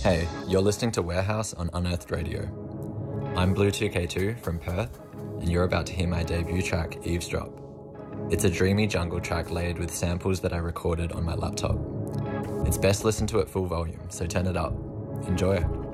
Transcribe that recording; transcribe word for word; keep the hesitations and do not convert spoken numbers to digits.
Hey, you're listening to Warehouse on Unearthed Radio. I'm Blue two K two from Perth, and you're about to hear my debut track, Eavesdrop. It's a dreamy jungle track layered with samples that I recorded on my laptop. It's best listened to at full volume, so turn it up. Enjoy.